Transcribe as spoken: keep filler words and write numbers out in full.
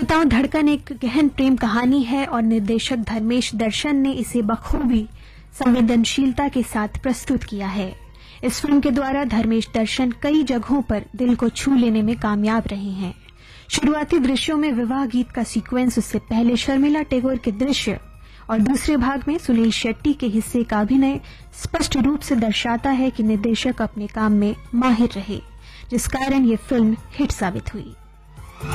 श्रोताओं, धड़कन एक गहन प्रेम कहानी है और निर्देशक धर्मेश दर्शन ने इसे बखूबी संवेदनशीलता के साथ प्रस्तुत किया है। इस फिल्म के द्वारा धर्मेश दर्शन कई जगहों पर दिल को छू लेने में कामयाब रहे हैं। शुरुआती दृश्यों में विवाह गीत का सीक्वेंस, उससे पहले शर्मिला टैगोर के दृश्य और दूसरे भाग में सुनील शेट्टी के हिस्से का अभिनय स्पष्ट रूप से दर्शाता है कि निर्देशक अपने काम में माहिर रहे, जिस कारण ये फिल्म हिट साबित हुई।